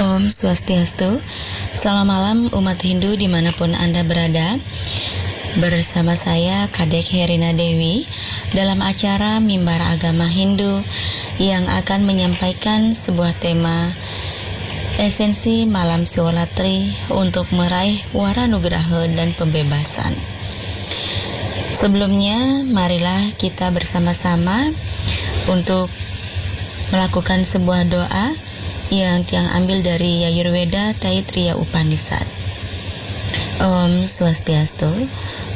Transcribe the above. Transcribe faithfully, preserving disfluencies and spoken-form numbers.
Om Swastiastu. Selamat malam umat Hindu dimanapun Anda berada. Bersama saya Kadek Herina Dewi dalam acara Mimbar Agama Hindu yang akan menyampaikan sebuah tema esensi malam Siwalatri untuk meraih Waranugraha dan pembebasan. Sebelumnya, marilah kita bersama-sama untuk melakukan sebuah doa yang yang ambil dari Yajurveda Taittiriya Upanishad. Om Swastiastu.